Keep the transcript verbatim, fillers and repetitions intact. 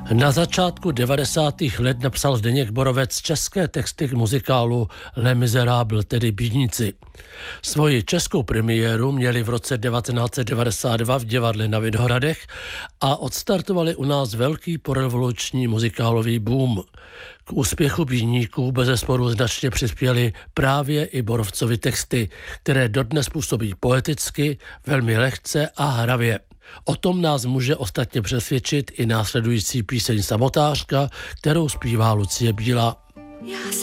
Na začátku devadesátých let napsal Zdeněk Borovec české texty k muzikálu Les Misérables, tedy Bídníci. Svoji českou premiéru měli v roce devatenáct set devadesát dva v divadle na Vinohradech a odstartovali u nás velký porevoluční muzikálový boom. K úspěchu Bídníků bezesporu značně přispěly právě i Borovcovy texty, které dodnes působí poeticky, velmi lehce a hravě. O tom nás může ostatně přesvědčit i následující píseň Samotářka, kterou zpívá Lucie Bílá. Já